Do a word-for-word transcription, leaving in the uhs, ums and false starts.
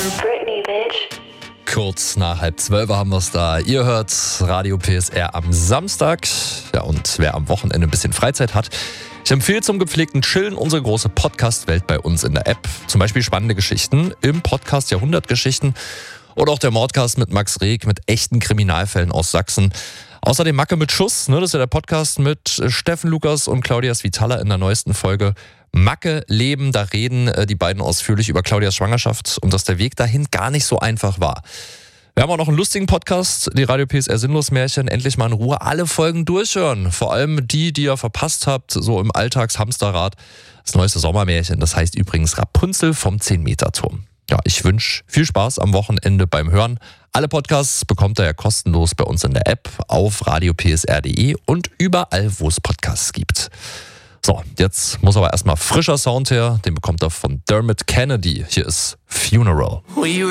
Britney, bitch. Kurz nach halb zwölf haben wir es da. Ihr hört Radio P S R am Samstag. Ja, und wer am Wochenende ein bisschen Freizeit hat, ich empfehle zum gepflegten Chillen unsere große Podcast-Welt bei uns in der App. Zum Beispiel spannende Geschichten im Podcast Jahrhundertgeschichten oder auch der Mordcast mit Max Reg mit echten Kriminalfällen aus Sachsen. Außerdem Macke mit Schuss, ne, das ist ja der Podcast mit Steffen Lukas und Claudia Svitala in der neuesten Folge. Macke leben, da reden die beiden ausführlich über Claudias Schwangerschaft und dass der Weg dahin gar nicht so einfach war. Wir haben auch noch einen lustigen Podcast, die Radio P S R Sinnlos-Märchen, endlich mal in Ruhe alle Folgen durchhören. Vor allem die, die ihr verpasst habt, so im Alltagshamsterrad. Das neueste Sommermärchen, das heißt übrigens Rapunzel vom zehn-Meter-Turm. Ja, ich wünsche viel Spaß am Wochenende beim Hören. Alle Podcasts bekommt ihr ja kostenlos bei uns in der App, auf radio p s r punkt d e und überall, wo es Podcasts gibt. So, jetzt muss aber erstmal frischer Sound her. Den bekommt er von Dermot Kennedy. Hier ist Funeral.